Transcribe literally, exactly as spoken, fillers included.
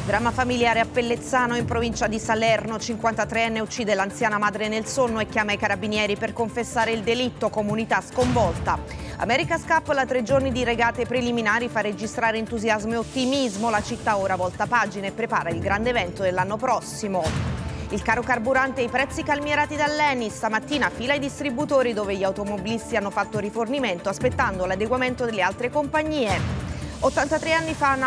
Dramma familiare a Pellezzano, in provincia di Salerno. cinquantatreenne uccide l'anziana madre nel sonno e chiama i carabinieri per confessare il delitto. Comunità sconvolta. America's Cup, la tre giorni di regate preliminari fa registrare entusiasmo e ottimismo. La città ora volta pagina e prepara il grande evento dell'anno prossimo. Il caro carburante e i prezzi calmierati dall'Eni. Stamattina fila ai distributori dove gli automobilisti hanno fatto rifornimento aspettando l'adeguamento delle altre compagnie. ottantatré anni fa